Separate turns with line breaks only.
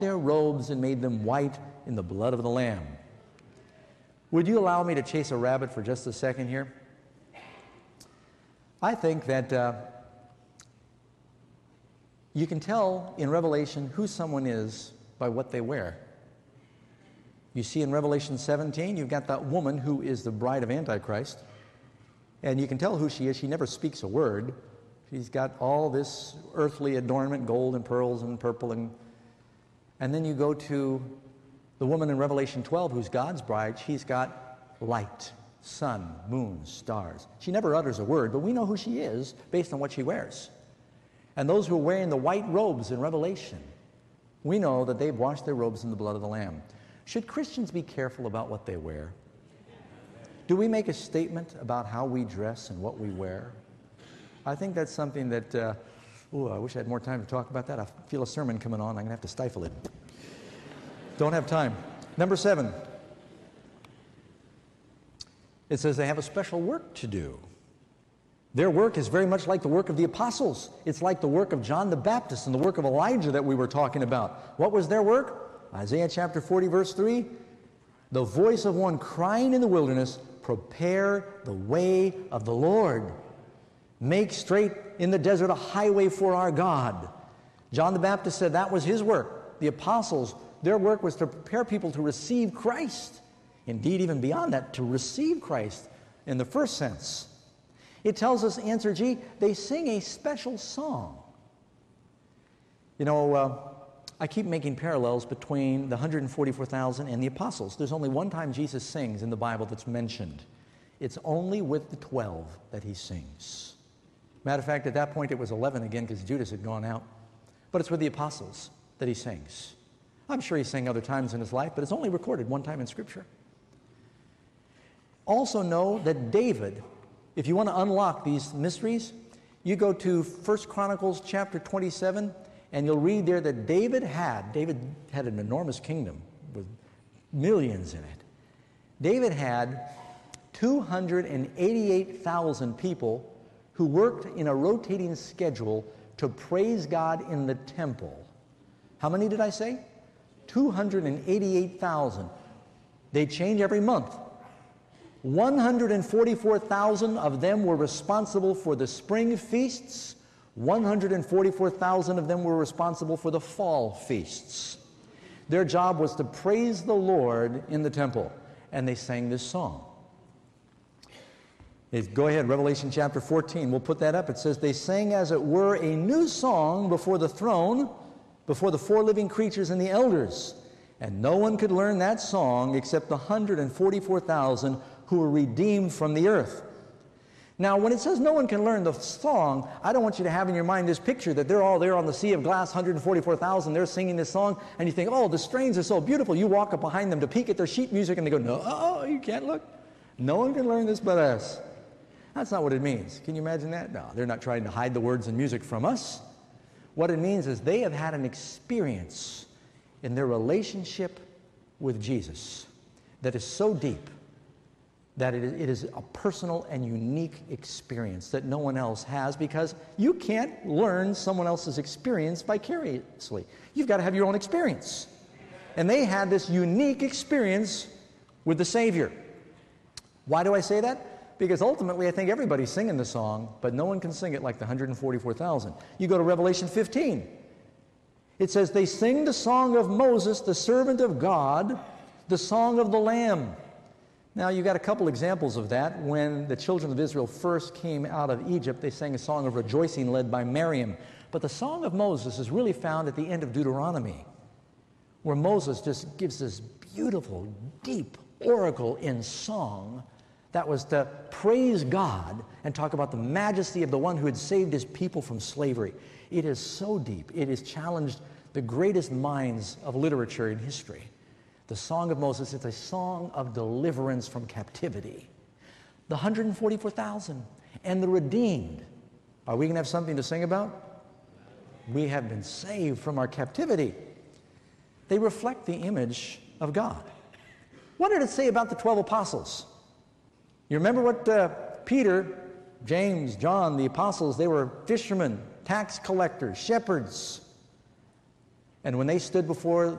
their robes and made them white in the blood of the Lamb. Would you allow me to chase a rabbit for just a second here? I think that you can tell in Revelation who someone is by what they wear. You see in Revelation 17, you've got that woman who is the bride of Antichrist, and you can tell who she is. She never speaks a word. She's got all this earthly adornment, gold and pearls and purple, and then you go to the woman in Revelation 12 who's God's bride. She's got light, sun, moon, stars. She never utters a word, but we know who she is based on what she wears. And those who are wearing the white robes in Revelation, we know that they've washed their robes in the blood of the Lamb. Should Christians be careful about what they wear? Do we make a statement about how we dress and what we wear? I think that's something that, I wish I had more time to talk about that. I feel a sermon coming on. I'm going to have to stifle it. Don't have time. Number 7. It says they have a special work to do. Their work is very much like the work of the apostles. It's like the work of John the Baptist and the work of Elijah that we were talking about. What was their work? Isaiah chapter 40, verse 3. The voice of one crying in the wilderness, prepare the way of the Lord. Make straight in the desert a highway for our God. John the Baptist said that was his work. The apostles, their work was to prepare people to receive Christ. Indeed, even beyond that, to receive Christ in the first sense. It tells us, answer G, they sing a special song. You know, I keep making parallels between the 144,000 and the apostles. There's only one time Jesus sings in the Bible that's mentioned. It's only with the 12 that he sings. Matter of fact, at that point it was 11 again because Judas had gone out. But it's with the apostles that he sings. I'm sure he sang other times in his life, but it's only recorded one time in Scripture. Also know that David, if you want to unlock these mysteries, you go to 1 Chronicles chapter 27, and you'll read there that David had an enormous kingdom with millions in it. David had 288,000 people who worked in a rotating schedule to praise God in the temple. How many did I say? 288,000. They change every month. 144,000 of them were responsible for the spring feasts. 144,000 of them were responsible for the fall feasts. Their job was to praise the Lord in the temple, and they sang this song. Go ahead, Revelation chapter 14. We'll put that up. It says, they sang as it were a new song before the throne, before the 4 living creatures and the elders. And no one could learn that song except the 144,000 who were redeemed from the earth. Now, when it says no one can learn the song, I don't want you to have in your mind this picture that they're all there on the sea of glass, 144,000, they're singing this song, and you think, oh, the strains are so beautiful. You walk up behind them to peek at their sheet music, and they go, no, you can't look. No one can learn this but us. That's not what it means. Can you imagine that? No, they're not trying to hide the words and music from us. What it means is they have had an experience in their relationship with Jesus that is so deep that it is a personal and unique experience that no one else has, because you can't learn someone else's experience vicariously. You've got to have your own experience. And they had this unique experience with the Savior. Why do I say that? Because ultimately I think everybody's singing the song, but no one can sing it like the 144,000. You go to Revelation 15. It says, they sing the song of Moses, the servant of God, the song of the Lamb. Now, you've got a couple examples of that. When the children of Israel first came out of Egypt, they sang a song of rejoicing led by Miriam. But the song of Moses is really found at the end of Deuteronomy, where Moses just gives this beautiful, deep oracle in song that was to praise God and talk about the majesty of the one who had saved his people from slavery. It is so deep. It has challenged the greatest minds of literature in history. The Song of Moses is a song of deliverance from captivity. The 144,000 and the redeemed. Are we going to have something to sing about? We have been saved from our captivity. They reflect the image of God. What did it say about the 12 apostles? You remember what Peter, James, John, the apostles, they were fishermen, tax collectors, shepherds. And when they stood before